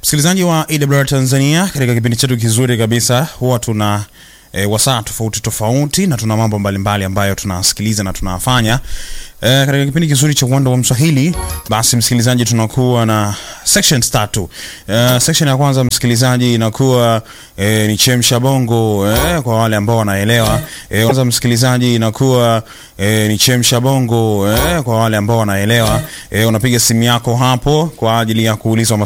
Msikilizaji wa AWR Tanzania, katika kipindi chetu kizuri kabisa huwa tuna wasaa tofauti na tuna mambo mbalimbali ambayo tunasikiliza na tunafanya. Katika kipindi kizuri cha Uwanda wa Mswahili, basi msikilizaji, tunakuwa na sections 3. Section ya kwanza msikilizaji inakuwa ni chemsha bongo, kwa wale ambao wanaelewa. Kwanza msikilizaji inakuwa ni chemsha bongo, kwa wale ambao wanaelewa. Unapiga simu yako hapo kwa ajili ya kuuliza